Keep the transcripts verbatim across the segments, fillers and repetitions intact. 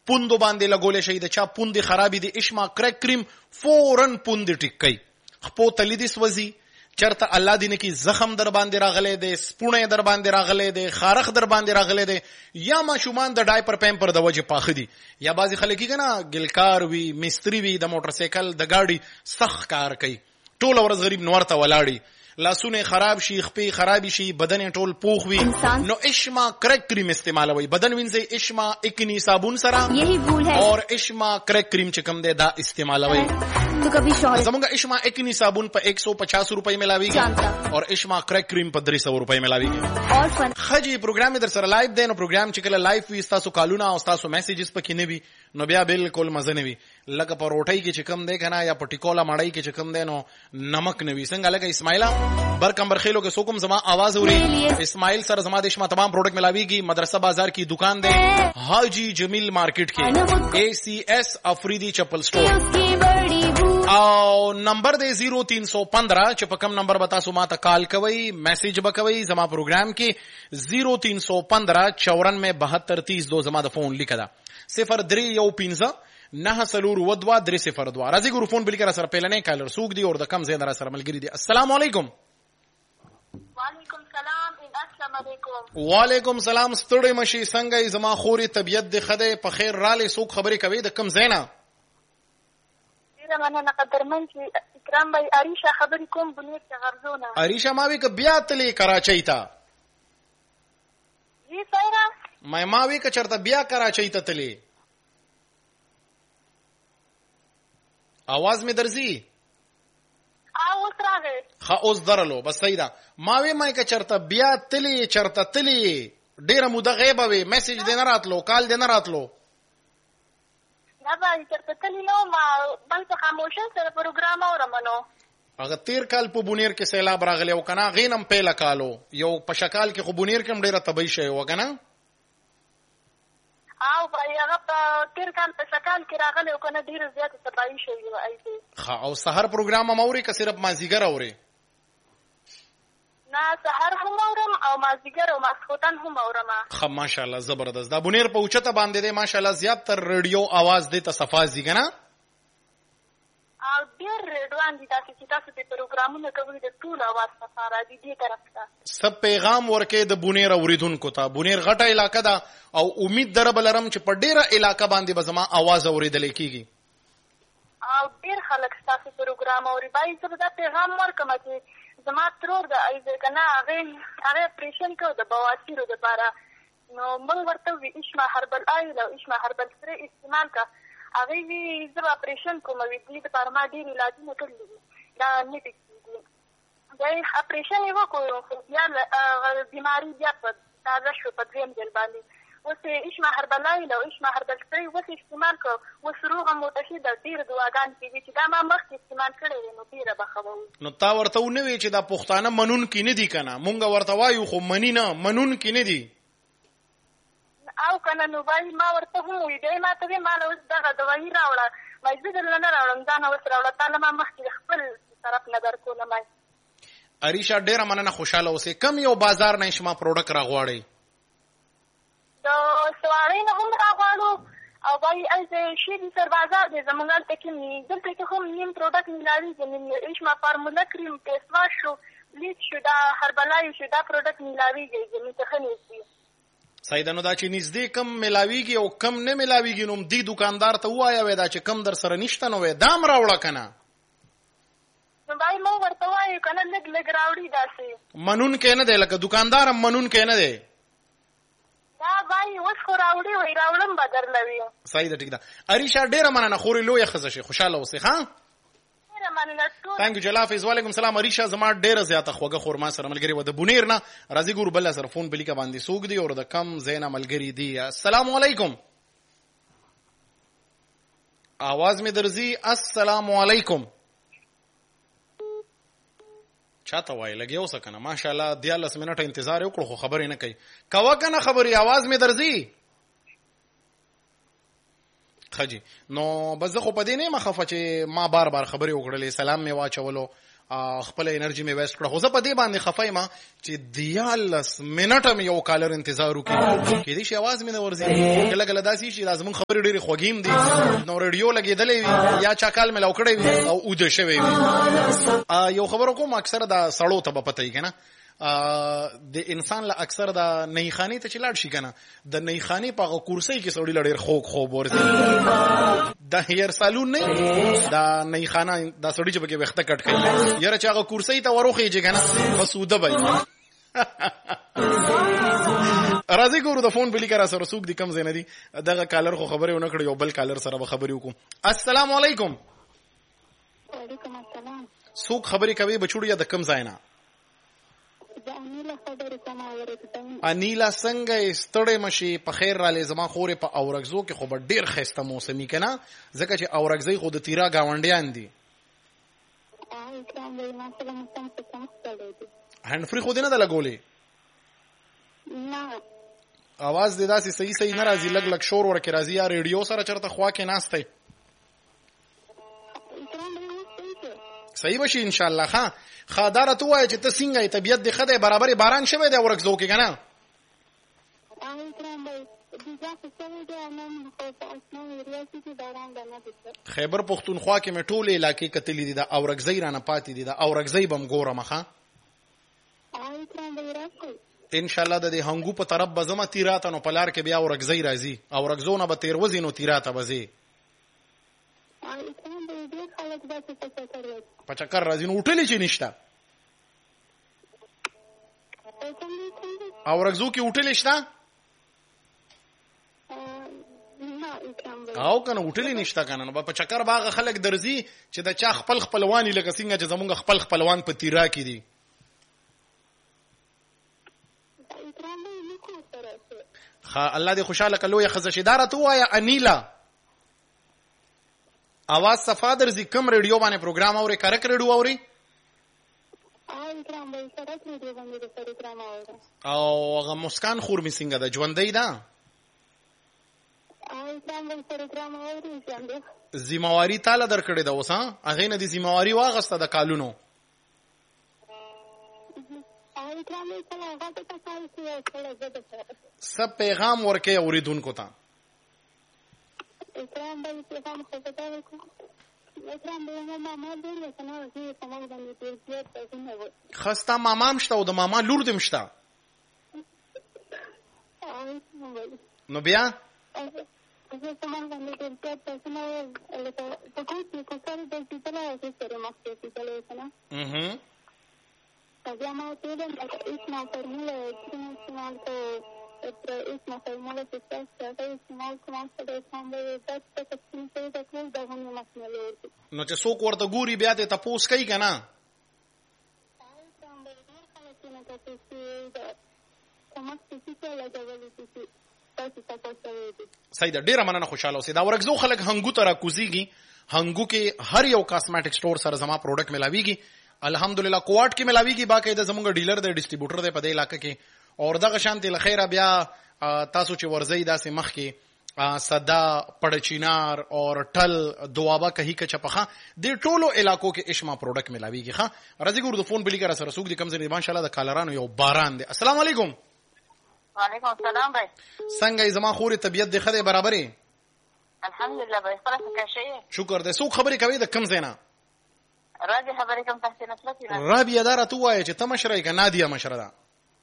پوندو باندې لګولې شي د چا پوندې خرابې دي اشما کریک کریم فورن پوندې ټیک کوي خپو تلیدي سوځي چرته الله دې نه کی زخم در باندې راغلي دي سپونه در باندې راغلي دي خارخ در باندې راغلي دي یا ماشومان د ډایپر پمپر د وجه پاخ دي یا بعضی خلک کیږي ګلکار وی مستری وی د موټر سایکل د گاډي سخت کار کوي ټول ورځ غریب نورته ولاړی لاسونه خراب شي خپې خرابي شي بدن ټول پوخ وي نو اشما کریک کریم استعمالوي بدن وینځي اشما اکنی صابون سره یہی بھول ہے اور اشما کریک کریم چې کوم دی دا استعمالوي تو کبھی شوہر زمونږ اشما اکنی صابون په ایک سو پچاس روپے ملاويږي اور اشما کریک کریم په درې سو روپے ملاويږي اور فن خجی پروګرام در سره لایو دی نو پروګرام چې کله لایو وي تاسو کالونه او تاسو میسجز پکې نه وي نو بیا بالکل مزه نه وي لکه پروټای کې چې کم دی کنه یا پټیکولا مړای کې چې کم دی نو نمک نه وي څنګه لکه اسماعیلا برکمبر خېلو کې سوکم زما आवाज اوري اسماعیل سره زما د شما تمام پروډکټ ملاويږي مدرسه بازار کی دکان دی حاجی جمیل مارکیټ کې اے سی ایس افریدی چپل سٹور او نمبر دی زیرو تین سو پندرہ چې په کم نمبر بتا سو ماته کال کوي میسج بکوي زما پروګرام کې زیرو تین سو پندرہ چورانوے بہتر تیس دو زما د فون لیکدا صفر درې یو پنځه نه سلور ودوا درې صفر دوا راځي ګورو فون بل کړه سره پیلنې کالر سوق دی اور د کم زیات را سره ملګری دی السلام علیکم وعلیکم سلام السلام علیکم وعلیکم سلام ستړی مشي څنګه زما خوري طبيعت دی خده په خیر رااله سوق خبرې کوي د کم زینا ډیره مننه قدرمن چې اکرام بھائی عریشا خبرې کوم بنیر څخه غرزونه عریشا ماوي ک بیا تلی کراچۍ تا جی سایرا مې ماوي ک چرته بیا کراچۍ ته تلی आवाज می درځي او تراغه خا اوس درلو بس سیدا ماوي مې ک چرته بیا تلی چرته تلی ډیره موده غیبه وي میسج دې نه راتلو کال دې نه راتلو دا به چرته تلی نو ما بل څه خاموشه سره پروګرام اورمنو هغه تیر کال په بونیر کې سیلاب راغلی او کنه غینم پیله کالو یو په شکال کې خو بونیر کې ډیره تبي شي وکنه او بای هغه په تیر کال په شکال کې راغلی او کنه ډیره زیاته تبي شي و ایته خا او سحر پروګرام موري که صرف مازیګر اوري نه سحر هم اورم او مازیګر او ماسخوتن هم اورم خا ماشاءالله زبردست دا بونیر په اوچته باندې دی ماشاءالله زیات تر رادیو आवाज دی ته صفازي کنه او ډیر ریډوان دي تاسو چې تاسو په پروګرامونو کوي د ټول आवाज سفاره دي دې طرف ته سب پیغام ورکې د بونیر اوریدونکو ته بونیر غټه علاقہ ده او امید در بلرم چې په ډیره علاقہ باندې به زما आवाज اوریدل کیږي او ډیر خلک تاسو پروګرام اوري بای زه دا پیغام ورکم چې زما ترور د ایزه کنه هغه هغه اپریشن کو د بواسیرو لپاره نو موږ ورته وی اشما هربل آیل او اشما هربل سره استعمال کا هغه وی زه اپریشن کوم وی دې لپاره ما ډیر علاج نه کړل دا نه ټیک دا اپریشن یو کو یا بیماری بیا په تازه شو په دیم ځل باندې وسه اشما هربل آیل او اشما هربل سره وسه استعمال کو وسروغه متشد ډیر دواګان کیږي چې دا ما مخکې استعمال کړی نو ډیره بخوو نو تا ورته ونه وی چې دا پښتانه منون کې نه دي کنه مونږ ورته وایو خو منی نه منون کې نه دي او کنه نو وای ما ورته هم وی دی ما ته ما له دغه دوايي راوړه ما زه دل نه راوړم ځان اوس راوړه تعالی ما مخکې خپل طرف نظر کوله ما عریشا ډیره مننه خوشاله اوسې کم یو بازار نه شما پروډکټ راغواړي دا سواري نه هم راغواړو او وای از شي د سر بازار د زمونږ ته کې دلته کې هم نیم پروډکټ ملاري چې ایشما فارمولا کریم پیسوا شو لیک شو دا هربلای شو دا پروډکټ ملاري چې متخني سیدانو دا چې نږدې کم ملاویږي او کم نه ملاویږي نو دی دکاندار ته وایا وای دا چې کم در سره نشته نو وای دام راوړه کنه نو بای مو ورته وای کنه لګ لګ راوړي داسې منون کې نه دی لکه دکاندار منون کې نه دی دا بای اوس خو راوړي وای راوړم بدر لوي صحیح ده ټیک ده عریشا ډیره مننه خوري لوی خزه شي خوشاله اوسې ها تانګ جلافز وعلیکم السلام عریشا زما ډیره زیاته خوګه خورما سره ملګری و د بونیر نه راځي ګور بل سره فون بلی کا باندې سوق دی او د کم زینا ملګری دی السلام علیکم आवाज می درځي السلام علیکم چاته وای لګي اوس کنه ماشاءالله دیالس منټه انتظار وکړو خو خبرې نه کوي کوا کنه خبري आवाज می درځي خجی نو بس زه خو په دې نه مخفه چې ما بار بار خبرې وکړلې سلام مې واچولو خپل انرژي مې ویسټ کړه خو زه په دې باندې خفای ما چې دیالس منټه مې یو کالر انتظار وکړ کې دې شي आवाज مې نه ورځي کله کله داسې شي لازم خبرې ډېرې خوږیم دي نو رادیو لګېدلې وي یا چا کال مې لو کړی وي او اوده شوی وي یو خبر کوم اکثر دا سړو ته به پته یې کنه د انسان له اکثر د نېخانی ته چلاړ شي کنه د نېخانی په کورسۍ کې سړی لړ خوک خوب ورځي د هیر سالون نه د نېخانه د سړی چې بګه وخت کټ کوي یاره چې هغه کورسۍ ته وروخیږي کنه مسوده وای راځي ګورو د فون بلی کرا سره سوق دي کم زین دي دغه کالر خو خبره ونه کړ یو بل کالر سره به خبرې وکم السلام علیکم وعلیکم السلام سوق خبرې کوي بچوړیا د کم زاینا انیلا څنګه ستړې مشي په خیر را لزما خورې په اورګزو کې خو به ډیر خسته موسمي کنه ځکه چې اورګزي خو د تیرا گاونډیان دي هند فری خو دې نه د لګولې نه आवाज دې داسې صحیح صحیح نه راځي لګ لګ شور ورکه راځي یا ریډیو سره چرته خوا کې ناشته صحیح بشي ان شاء الله ها خادار ته وای چې ته څنګه طبيعت دې خدای برابرې باران شوه دی ورکزو کې کنه خیبر پختونخوا کې مې ټولې علاقې کتلې دي د اورګزی رانه پاتې دي د اورګزی بم ګوره مخه ان شاء الله د دې هنګو په طرف بزما تیراته نو پلار کې بیا اورګزی راځي اورګزونه به تیر وزینو تیراته بزي په چکر راځي نو وټلې چې نشته اورګزو کې وټلې شته او کنه وټلې نشته کنه نو په چکر باغ خلک درځي چې د چا خپل خپلوانی لکه څنګه چې زمونږ خپل خپلوان په تیرا کې دي خا الله دې خوشاله کلو یا خزشدار ته وایا انیلا आवाज صفا درځي کم ریډیو باندې پروګرام اوري کرک ریډیو اوري او هغه مسکان خور می څنګه د ژوندۍ ده ذمہواری تعالی درکړې ده اوس ها هغه نه دي ذمہواری واغسته د کالونو سب پیغام ورکه اوریدونکو ته خستا مامام شته او د ماما لور دم شته نو بیا mhm نو چې څوک ورته ګوري بیا ته تاسو کوي کنه سیدا ډیره مننه خوشاله اوسې دا ورګزو خلک هنګو ته را کوزيږي هنګو کې هر یو کاسمیټک سٹور سره زما پروډکټ ملاويږي الحمدلله کوارټ کې ملاويږي باقاعده زمونږ ډیلر دی ډیسټریبیوټر دی په دې علاقې کې اور دغه شانتي لخیره بیا تاسو چې ورځي داسې مخ کې صدا پړچینار اور ټل دوابا کہی کا چپخه د ټولو علاقو کې اشما پروډکټ ملاويږي ښا راځي ګور د فون بلی کرا سره سوق دي کم زنه ماشاء الله د کالرانو یو باران دی السلام علیکم وعلیکم السلام بھائی څنګه زما خوري طبيعت د خدای برابرې الحمدلله بھائی خلاص کا شي شکر دې سوق خبرې کوي د کم زینا راځي خبرې کوم تاسو نه سلطي رابعه دار ته وایي چې ته مشره کې نادیه مشره ده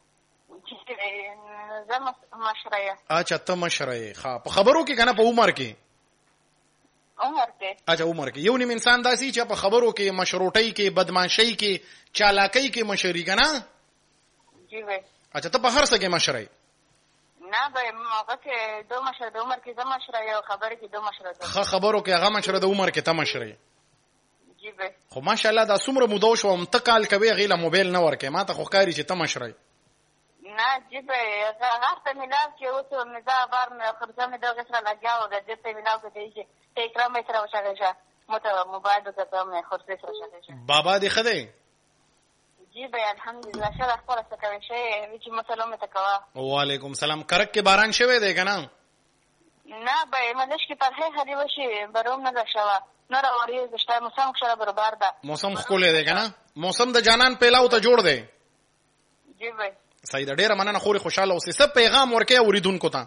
زما مشره اچھا ته مشره ښا په خبرو کې کنه په عمر کې عمر کې اچھا عمر کې یو نیم انسان داسي چې په خبرو کې مشروطۍ کې بدمعشۍ کې چالاکی کې مشري کنه جی وای اچھا ته په هر څه کې مشره نه به موقع کې دوه مشره د عمر کې زما مشره یو خبر کې دوه مشره ښه خبرو کې هغه مشره د عمر کې ته مشره جی وای خو ماشاءالله دا څومره مودو شو ام تکال کوي غیله موبایل نه ورکه ما ته خو کاری چې ته مشره نه جی وای هغه ته ملاو کې اوس مزه بار مې خرڅه مې دغه سره لګاو د دې ته ملاو کې دی چې تکرام یې سره وشاګه مته موبایل د ته مې خرڅه سره وشاګه بابا دې خدای جی بھائی الحمدلله شرح خپل څه کوي شي چې مسلمان ته کوا وعلیکم السلام کرک کې باران شوه دی کنه نه به منش کې پرهه هدي وشي بروم نه شوا نه راوړي زشته موسم خو برابر ده موسم خولې دی کنه موسم د جانان پیلاو ته جوړ دی جی بھائی صحیح ده ډیره مننه خوري خوشاله اوسې سب پیغام ورکې اوریدونکو ته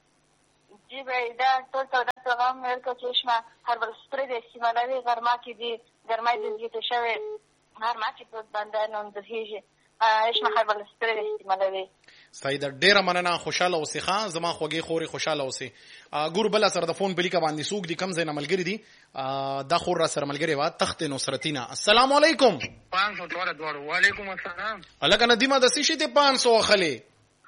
جی بھائی دا ټول ټول دا پیغام ورکو چې شما هر بل سپری د استعمالوي غرما کې دي ګرمای د دې ته شوی غرما کې په باندې نو د هیڅ اشما هر بل سپری د استعمالوي صحیح ده ډیره مننه خوشاله اوسې ښا زما خوږی خوري خوشاله اوسې ګور بل سره د فون بلیکه باندې سوق دي کم زینه ملګری دي دا خور را سره ملګری وا تخت نصرتینا السلام علیکم پانچ سو دوړه دوړه وعلیکم السلام الګ ندیمه د سشي ته پانچ سو خلی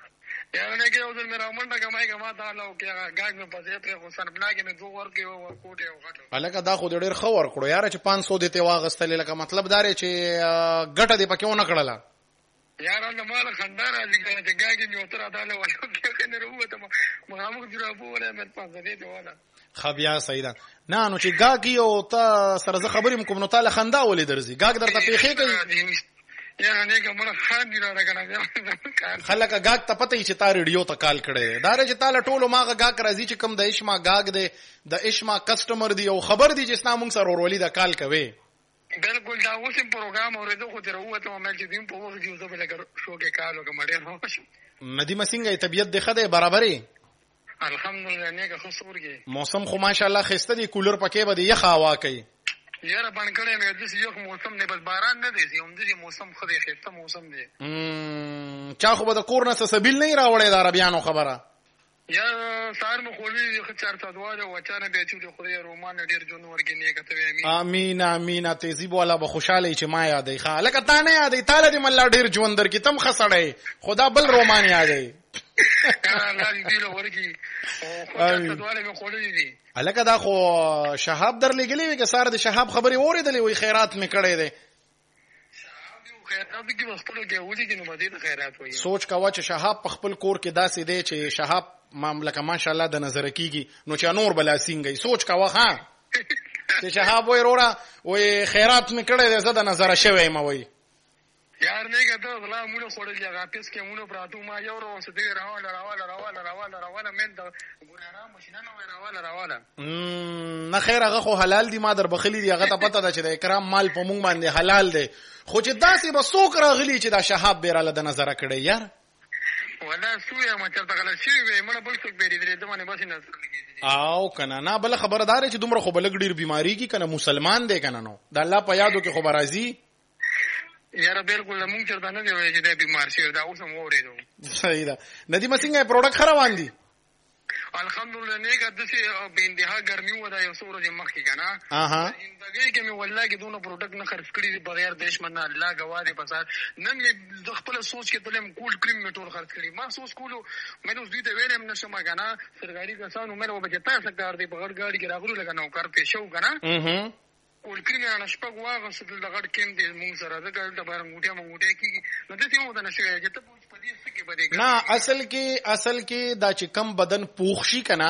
یو نه کې اوس میرا منډه کمای کما دا لو کې گاګ مې پځې پر خو سر بلا کې مې دوه ور کې ور کوټه او غټه الګ دا خو ډېر خور کړو یار چې پانچ سو دې ته واغستل لکه مطلب دا چې ګټه دې پکې ونه کړله یار الله مال خندار علي چې گاګ مې وتر اداله ور کې نه وروته مغامو جرابو ولا مې پځې دې ولا خبیا سیدا نه نو چې گاګي او ته سره زه خبرې کوم نو تعالی خندا ولې درځي گاګ درته پیخې کوي یا نه کومه خان دی راکنه خلک گاګ ته پته چې تا ریډیو ته کال کړي دا چې تعالی ټولو ماغه گاګ راځي چې کوم د اشما گاګ دی د اشما کسٹمر دی او خبر دی چې اسنا مونږ سره ورولې دا کال کوي بالکل دا اوس پروګرام اورېدو خو دروته مې چې دیم په وخت کې زه بل شو کې کال وکم ډېر هوښ ندیمه څنګه طبيعت دی خده برابرې الحمدلله نیکه خسور کې موسم خو ماشاءالله خسته دی کولر پکې به دی یخ هوا کوي یاره باندې کړه مې د یو موسم نه بس باران نه دی هم دې موسم خو دې خسته موسم دی م چا خو به د کور نه سبیل نه راوړې د عربیانو خبره یا سار مې خولې خو چار سادواله و چانه به چې خو دې رومان ډیر جون ورګې نه کته امين امين تهذیب والا به خوشاله چې ما یادې ښه لکه تا نه یادې تعالی دې مله ډیر ژوند در کې تم خسړې خدا بل رومان یادې الله دې له ورګي او خو چار سادواله مې خولې دي الکه دا خو شهاب در لګلې وي که سار د شهاب خبري اوریدلې وي خیرات مې کړې ده شهاب یو خیرات کې وختلو کې ولې کې نو مدې خیرات وایي سوچ کاوه چې شهاب په خپل کور کې داسې دی چې شهاب مملکه ماشاءالله د نظر کیږي نو چې نور بلا سینګي سوچ کاوه ها چې شهاب وای رورا وای خیرات مې کړې ده زه د نظر شوی ما وای یار نه کته غلا مونږ خورل یا غاپس کې مونږ پراتو ما یو ورو څه دی راواله راواله راواله راواله راواله مې د ګورارا ماشینه نو راواله راواله م نه خیر هغه خو حلال دی ما در بخلی دی هغه ته پته ده چې د اکرام مال په مونږ باندې حلال دی خو چې داسې به څوک راغلی چې دا شهاب بیراله د نظر کړي یار ولا سویا ما چرته غلا شي وي مړه بل څوک بیرې درې دمنه بس نه او کنه نه بل خبردار چې دومره خو بلګ ډیر بیماری کی کنه مسلمان دی کنه نو د الله په یادو کې خبر راځي یاره بالکل مونږ چرته نه دی وای چې د بیمار شي دا اوس هم اورېدو صحیح ده ندیمه څنګه پروډکټ خروان دي الحمدلله نیکه د څه بینده ګرمي و دا یو سورو د مخ کې کنه اها زندګي کې مې والله کې دونه پروډکټ نه خرڅ کړی دي بغیر دیش منه الله گواه دي بازار نن مې د خپل سوچ کې تلم کول کریم مې ټول خرڅ کړی ما سوچ کولو مې نو دوی ته ویلم نشم کنه سرګاری کسانو مې وبچ تاسو کار دی بغیر ګاډي کې راغلو لګا نو کار په شو کنه اها کول کریم نه شپږ واغه ستل د غړ کېم دي مونږ سره د ګړ د بار موټه موټه کې نو د سیمو د نشوي چې ته په دې څه کې بده نه اصل کې اصل کې دا چې کم بدن پوښ شي کنه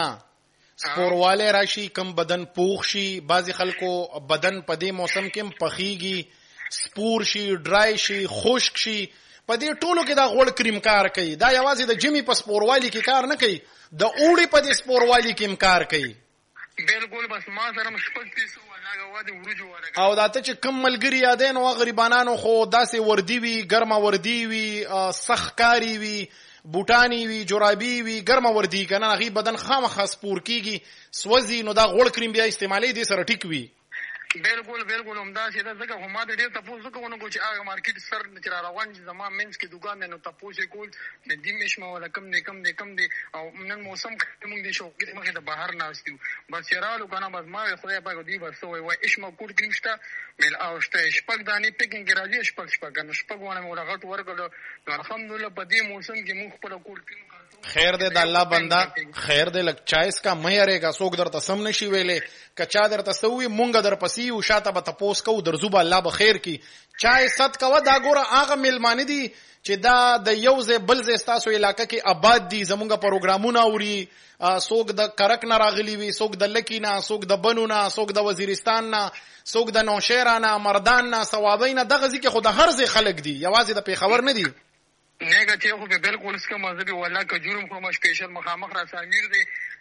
سپورواله راشي کم بدن پوښ شي بعضی خلکو بدن په دې موسم کې پخېږي سپور شي ډرای شي خشک شي په دې ټولو کې دا غوړ کریم کار کوي دا یوازې د جمی په سپوروالی کې کار نه کوي د اوړي په دې سپوروالی کې کار کوي بالکل بس ما سره مشپک پیسو ولا غوا دي ورجو ولا او دا ته چې کم ملګری یادین او غریبانو خو داسې وردی وی ګرمه وردی وی سخکاری وی بوټانی وی جورابی وی ګرمه وردی کنه غي بدن خامخ سپور کیږي سوځي نو دا غوړ کریم بیا استعمالي دي سره ټیک وی بالکل بالکل همدا چې دا څنګه هم دا ډیر تاسو کوونه کو چې هغه مارکیټ سر چې را روان چې زما منځ کې دکان نه نو تاسو کول د دې مشما ولا کم نه کم نه کم دي او نن موسم موږ دې شو کې مخه د بهر نه واستو بس یرالو کنه بس ما خدای پاک دې بس وای وای اشما کول کرمشتا مل او شته شپږ دانی پیکینګ راځي شپږ شپږ نو شپږ ونه مولا غټ ورکړو الحمدلله په دې موسم کې موږ خپل کول کریم خیر دې د الله بندا خیر دې لک چایس کا مې اړېګا څوک درته سم نشي ویلې کچا درته سوې مونږ در پسې او شاته به تاسو کو درزوب الله به خیر کی چای ست کوا دا ګوره هغه ملمانه دي چې دا د یوزه بلزه تاسو علاقې کې آباد دي زمونږ پروګرامونه اوري څوک د کرک نه راغلي وي څوک د لکی نه څوک د بنو نه څوک د وزیرستان نه څوک د نوشهره نه مردان نه ثوابین دغه ځکه خو د هر ځای خلک دي یوازې د پیښور نه دي نه که چې خو به بالکل اسکه مذهبي والله که جرم خو مش پیشل مخامخ را سامیر دی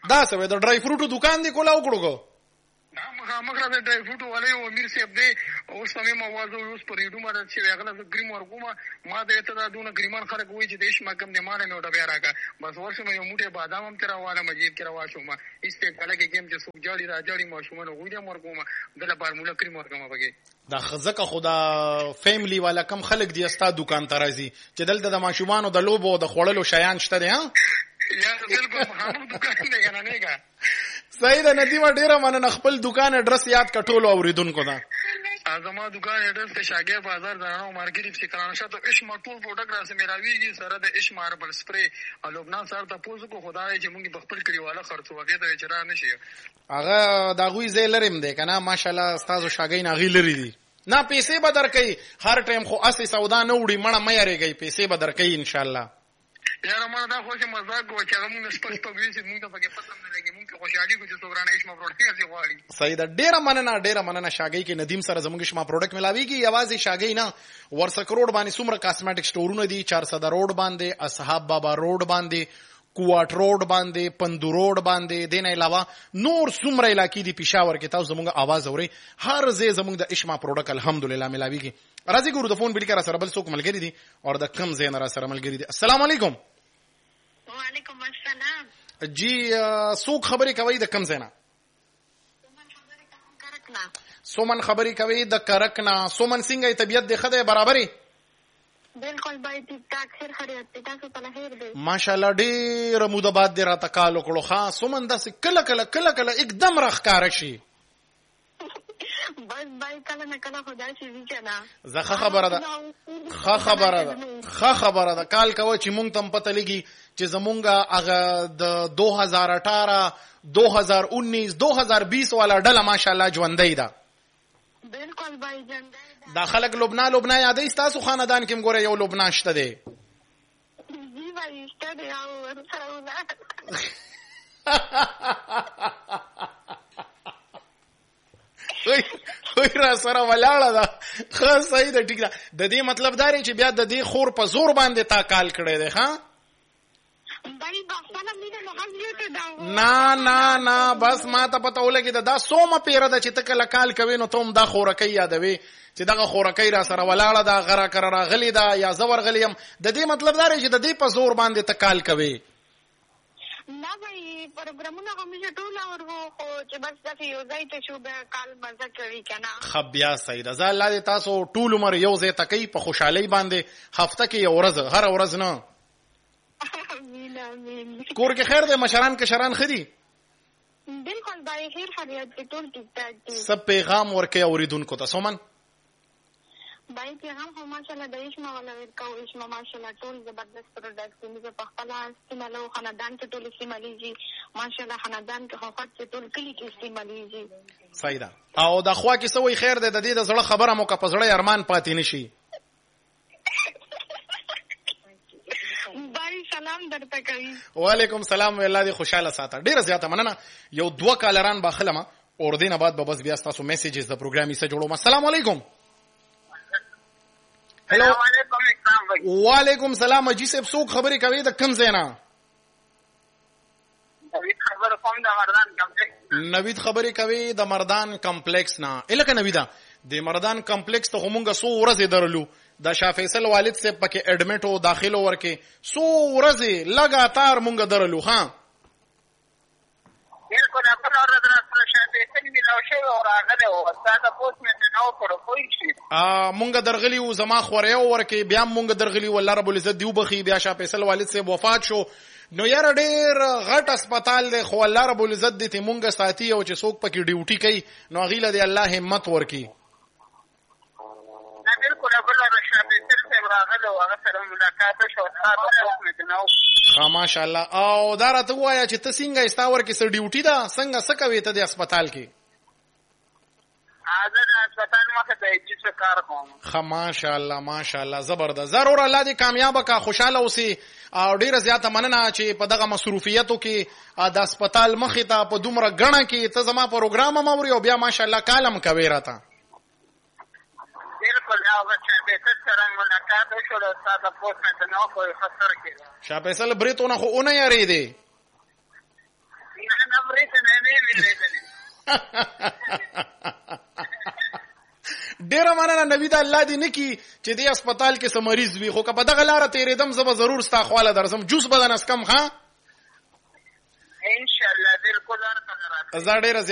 دا څه وې د ډرای فروټو دکان دی کولا وکړو مخامخ را د ډرای فروټ والے او امیر صاحب دی اوس په مې موازو اوس پر یډو ماده چې هغه د ګریم ورکوما ما د ته دا دونه ګریمان خلک وایي چې دیش ما کم نه مانه نو ډبیا راکا بس ورسمه یو موټه بادام هم تر واله مجید کرا واشو ما ایسته کله کې گیم چې سوق جاړي را جاړي ما شومنه وې د ورکوما دله بار مولا کریم ورکوما بګي دا خزکه خدا فیملی والا کم خلک دی استا دکان ته راځي چې دلته د ماشومانو د لوبو د خوړلو شیان شته دي ها یا بالکل مخامخ دکان دی کنه نه کا صحیح ده ندیمه ډیره مننه خپل دکان اډرس یاد کټولو اوریدونکو دا ازما دکان اډرس ته شاګه بازار دانو مارکیټ کې کرانه شته اشما ټول پروډکټ راځي میراویږي سره د اشما هربل سپری او لبنان سره ته پوزو کو خدای چې موږ بخپل کړیواله خرڅو وګه ته چر نه شي هغه دا غوي زې لرم دی کنه ماشاءالله استاد شاګین اغي لري دي نه پیسې به درکې هر ټیم خو اسې سودا نه وړي مړه مې یریږي پیسې به درکې ان شاء الله یاره ما دا خو چې مزاق و چې موږ سپک سپک وی چې موږ ته پکې پته نه لګي موږ خوشحالي کو چې سورانه اشما پروډکټ یې غواړي صحیح ده ډیره مننه ډیره مننه شاګی کې ندیم سره زموږ شما پروډکټ ملاويږي یوازې شاګی نه ورسک روډ باندې څومره کاسمیټک سٹورونه دي چار سو روډ باندې اصحاب بابا روډ باندې کوواټ روډ باندې پندو روډ باندې دین علاوه نور څومره علاقې دي پېښور کې تاسو زموږ आवाज اوري هر ځای زموږ د اشما پروډکټ الحمدلله ملاويږي راځي ګورو د فون بل کې را سره بل څوک ملګری دي او د کم ځای نه را سره ملګری دي السلام علیکم وعلیکم السلام جی څوک خبرې کوي د کم ځای نه سومن خبرې کوي د کرکنا سومن څنګه طبيعت د خدای برابرې بالکل بای ټیک ټاک خیر خیریت تاسو ته خیر دی ماشاءالله ډېر موده بعد دې راته کال وکړو ښا سومن داسې کله کله کله کله एकदम راښکاره شي بس بای کله نه کله خدای شي ویچنا زخه خبره ده خه خبره ده خه خبره ده کال کوي چې مونږ تم پته لګي چې زمونږه هغه د دو هزار اٹھارہ دو هزار انیس دو هزار بیس والا ډله ماشاءالله ژوندۍ ده بالکل بای جان دا خلک لبنان لبنان یادې تاسو خاندان کې مګوره یو لبنان شته دی جی بای شته دی او ورسره وای وای را سره ولاړه ده خو صحیح ده ټیک ده د دې مطلب دا دی چې بیا د دې خور په زور باندې تا کال کړی دی ها نه نه نه بس ما ته پته ولګي دا سومه پیره ده چې ته کله کال کوي نو ته هم دا خورکۍ یادوي چې دغه خورکۍ را سره ولاړه ده غره کره راغلې ده یا زه ورغلی یم د دې مطلب دا دی چې د دې په زور باندې ته کال کوي نه بھائی پروګرامونه همیشه ټول اورو خو چې بس دغه یو ځای ته شو به کال مزه کوي کنه خبیا سید ازا الله دې تاسو ټول عمر یو ځای ته کوي په خوشحالي باندې هفته کې یو ورځ هر ورځ نه امين امين کور کې خیر دې مشران کې شران خدي بالکل بھائی خیر خیریت ټول ټیک ټاک دي سب پیغام ورکه اوریدونکو ته سومن بھائی پیغام خو ماشاءالله د اشما ولا ورکو اشما ماشاءالله ټول زبردست پروډکټ دي په خپل استعمالو خاندان کې ټول استعماليږي ماشاءالله خاندان کې خو خاص ټول کلی کې استعماليږي صحیح ده او د خوا کې سوې خیر ده د دې د زړه خبره مو کا پزړه ارمان پاتې نشي بھائی سلام درته کوي وعلیکم سلام الله دې خوشاله ساته ډیره زیاته مننه یو دوه کالران باخلمه اور دینه بعد به بس بیا تاسو میسیجز د پروګرامي سره جوړوم السلام علیکم هلو وعلیکم سلام اجي صاحب څوک خبرې کوي د کم زینا نوید خبر کوم د مردان کمپلیکس نوید خبرې کوي د مردان کمپلیکس نه الکه نویدا د مردان کمپلیکس ته همغه سو ورځې درلو د شاه فیصل والد صاحب پکې اډمیټ او داخلو ورکه سو ورځې لګاتار مونږ درلو ها بالکل خپل اورد را سره شاه فیصل ملو شي او راغله او استاد پوس مې نو کړو کوی شي ا مونږ درغلی او زما خورې ورکه بیا مونږ درغلی والله رب العزت دیو بخي بیا شاه فیصل والد صاحب وفات شو نو یاره ډېر غټ هسپتال دی خو الله رب العزت دې ته مونږه ساتي او چې څوک پکې ډیوټي کوي نو غیله دې الله همت ورکي نه بالکل خپل شاه فیصل صاحب راغله او هغه سره ملاقات شو تاسو مې نو ها ماشاءالله او دا راته وایا چې ته څنګه استاور کې سر ډیوټي ده څنګه څه کوي ته د هسپتال کې حاضر هسپتال مخه ته چې کار کوم خا ماشاءالله ماشاءالله زبردست ضرور الله دې کامیاب کا خوشاله اوسي او ډیره زیاته مننه چې په دغه مصروفیتو کې د هسپتال مخې ته په دومره غڼه کې ته زما پروګرام موري او بیا ماشاءالله کالم کوي راته بالکل هغه چې به ستاسو ملاقات وشو د تاسو په څیر نو کوئی خطر کې شاه فیصل بریتونه خو اونې یاري دي نبرې ته نه نه ویلېدلې. ډیره مننه نبی دا الله دې نکي چې دې هسپتال کې سم مریض وي، خو که په دغه لاره تېرېدم زه به ضرور ستا خواله درځم، جوس به درنه څکم. ښه انشاءالله بالکل ورته راځم. زه ډېره